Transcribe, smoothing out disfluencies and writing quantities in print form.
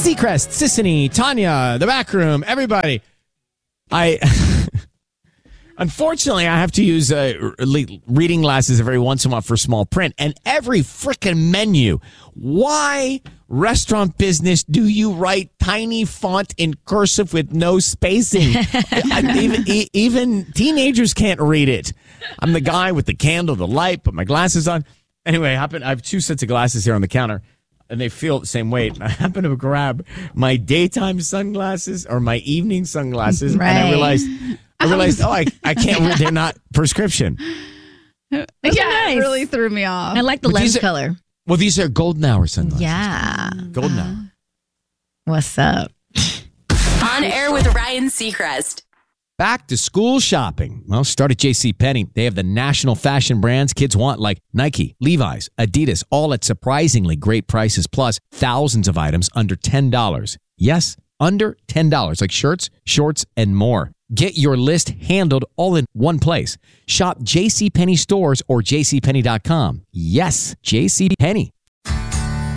Seacrest, Sissany, Tanya, the back room, everybody. Unfortunately, I have to use reading glasses every once in a while for small print. And every freaking menu, why restaurant business do you write tiny font in cursive with no spacing? Even teenagers can't read it. I'm the guy with the candle, the light, put my glasses on. Anyway, I have two sets of glasses here on the counter, and they feel the same weight. I happen to grab my daytime sunglasses or my evening sunglasses, Right. and I realized, I can't read. They're not prescription. Nice. It really threw me off. I like the lens color. Well, these are golden hour sunglasses. Yeah. Golden hour. What's up? On Air with Ryan Seacrest. Back to school shopping. Well, start at JCPenney. They have the national fashion brands kids want like Nike, Levi's, Adidas, all at surprisingly great prices, plus thousands of items under $10. Yes, under $10, like shirts, shorts, and more. Get your list handled all in one place. Shop JCPenney stores or jcpenney.com. Yes, JCPenney.